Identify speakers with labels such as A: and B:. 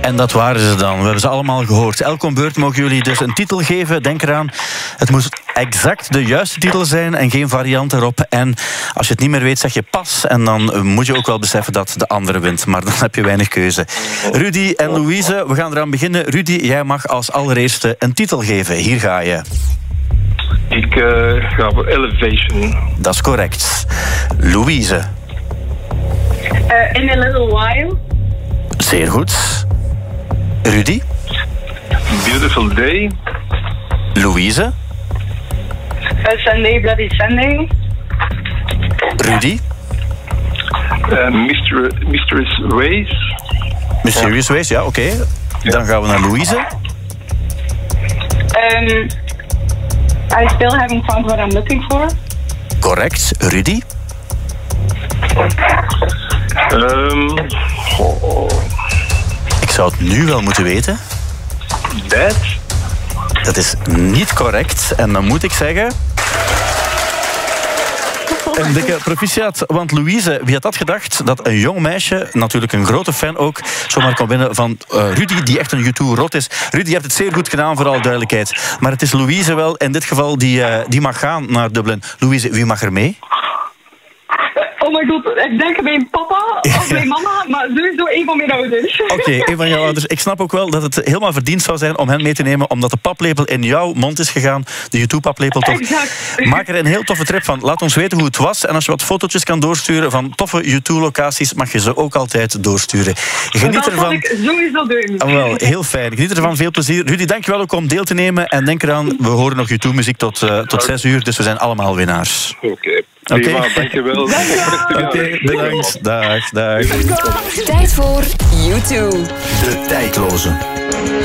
A: En dat waren ze dan. We hebben ze allemaal gehoord. Elk om beurt mogen jullie dus een titel geven. Denk eraan, het moet exact de juiste titel zijn en geen variant erop. En als je het niet meer weet, zeg je pas. En dan moet je ook wel beseffen dat de andere wint. Maar dan heb je weinig keuze. Rudy en Louise, we gaan eraan beginnen. Rudy, jij mag als allereerste een titel geven. Hier ga je.
B: Ik ga voor Elevation.
A: Dat is correct. Louise.
C: In a little while.
A: Zeer goed. Rudy.
B: Beautiful Day.
A: Louise.
C: Sunday, Bloody Sunday.
A: Rudy.
B: Mysterious Ways.
A: Mysterious Ways, ja, oké. Dan gaan we naar Louise.
C: I still haven't found what I'm looking for.
A: Correct. Rudy. Ik zou het nu wel moeten weten.
B: Bad.
A: Dat is niet correct. En dan moet ik zeggen... Een dikke proficiat, want Louise, wie had dat gedacht? Dat een jong meisje, natuurlijk een grote fan ook, zomaar kon winnen van Rudy, die echt een U2-rot is. Rudy, je hebt het zeer goed gedaan, voor alle duidelijkheid. Maar het is Louise wel, in dit geval, die mag gaan naar Dublin. Louise, wie mag er mee?
C: Oh my god, ik denk mijn papa of mijn mama, maar sowieso een van mijn ouders.
A: Oké, een van jouw ouders. Ik snap ook wel dat het helemaal verdiend zou zijn om hen mee te nemen, omdat de paplepel in jouw mond is gegaan. De U2-paplepel toch.
C: Exact.
A: Maak er een heel toffe trip van. Laat ons weten hoe het was. En als je wat fotootjes kan doorsturen van toffe U2-locaties, mag je ze ook altijd doorsturen. Geniet
C: dat
A: ervan.
C: zal ik sowieso doen.
A: Oh, wel, heel fijn. Geniet ervan. Veel plezier. Rudy, dankjewel ook om deel te nemen. En denk eraan, we horen nog U2-muziek tot 6 uur. Dus we zijn allemaal winnaars.
B: Oké. Prima, dankjewel.
A: Oké, bedankt. Dag.
D: Tijd voor U2.
A: De tijdloze.